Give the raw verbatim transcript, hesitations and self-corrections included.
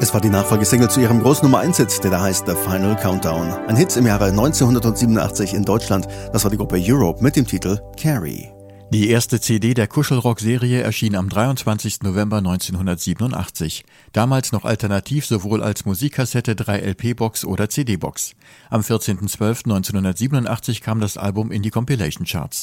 Es war die Nachfolgesingle zu ihrem Großnummer eins Hit, der da heißt The Final Countdown. Ein Hit im Jahre neunzehnhundertsiebenundachtzig in Deutschland. Das war die Gruppe Europe mit dem Titel Carrie. Die erste C D der Kuschelrock-Serie erschien am dreiundzwanzigsten November neunzehnhundertsiebenundachtzig. Damals noch alternativ sowohl als Musikkassette, drei L P-Box oder C D-Box. Am vierzehnten zwölften neunzehnhundertsiebenundachtzig kam das Album in die Compilation-Charts.